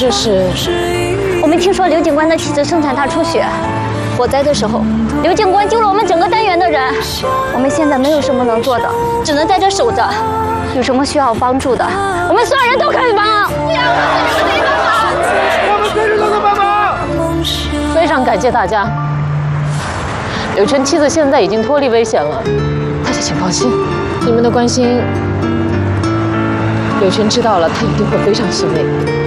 这是？ 我们听说刘警官的妻子生产大出血，火灾的时候，刘警官救了我们整个单元的人。我们现在没有什么能做的，只能在这守着。有什么需要帮助的，我们所有人都可以帮。 我们随时都能帮忙。 非常感谢大家。柳泉妻子现在已经脱离危险了，大家请放心，你们的关心，柳泉知道了，他一定会非常欣慰。